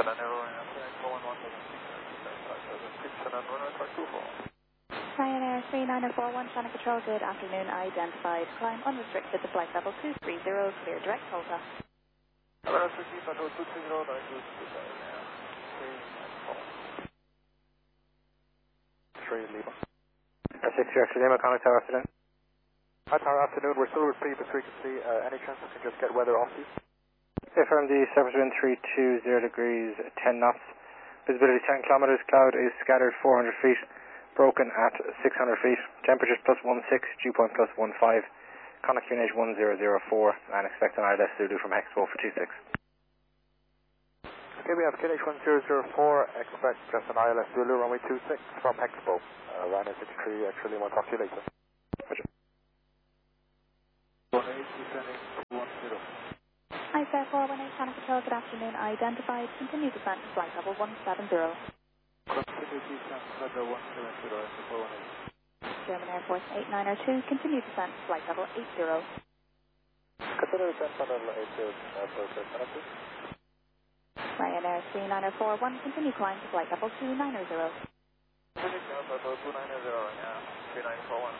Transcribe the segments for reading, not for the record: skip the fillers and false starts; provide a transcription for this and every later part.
Ryanair 3941, Channel Control, good afternoon. Identified. Climb unrestricted to flight level 230, clear direct Tulsa. Lima. 6 direction Lima, contact tower afternoon. Hi, tower afternoon. We're still with frequency. Any chance we can just get weather off you? Confirm the surface wind 320 degrees, 10 knots. Visibility 10 kilometers. Cloud is scattered 400 feet. Broken at 600 feet. Temperatures +16, dew point +15. Contact QNH 1004 and expect an ILS Zulu from Hexpo for 26. Okay, we have QNH 1004, expect just an ILS Zulu, runway 26 from Hexpo. Ryanair 63, actually, we'll talk to you later. Roger. 18 descending 10. Hi, sir, 418 Channel Control, good afternoon. Identified. Continue descent to flight level 170. Continue descent, level 170, 418. German Air Force 8902, continue descent to flight level 80. Consider descent level 80, Airport 7. Ryanair 3941, continue climb to flight level 290. Continue descent level 290, yeah, 3941.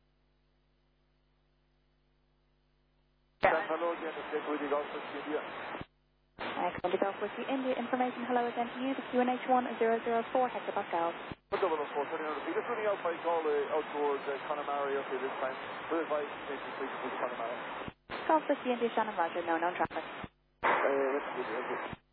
Hello again, it's Jake with the Gulf of India. Excellent, to Gulf Whiskey India. Information, hello again to you, the QNH 1004 hectopascal. 1004, 1300 feet. Just running out by call out towards Connemara up here this time. We'll advise please to Connemara. Gulf Whiskey India, Shannon Roger, no known traffic. Let's do